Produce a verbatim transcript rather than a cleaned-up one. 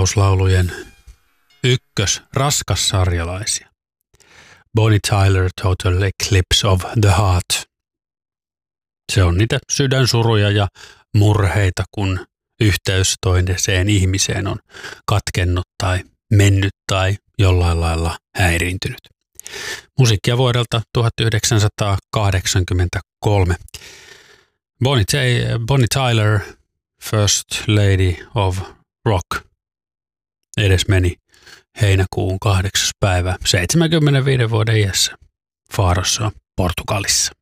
rakastuslaulujen ykkös raskassarjalaisia. Bonnie Tyler, Total Eclipse of the Heart. Se on niitä sydänsuruja ja murheita, kun yhteys toiseen ihmiseen on katkennut tai mennyt tai jollain lailla häiriintynyt. Musiikkia vuodelta tuhatyhdeksänsataakahdeksankymmentäkolme. Bonnie, T- Bonnie Tyler, First Lady of Rock. Edes meni heinäkuun kahdeksas päivä seitsemänkymmentäviisi vuoden iässä Farossa, Portugalissa.